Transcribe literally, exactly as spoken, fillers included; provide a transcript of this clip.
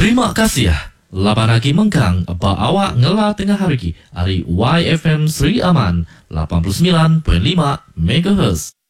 Terima kasih ya. Laban lagi mengkang apa awak ngela tengah hari ki. Ari Y F M Sri Aman lapan puluh sembilan perpuluhan lima megahertz.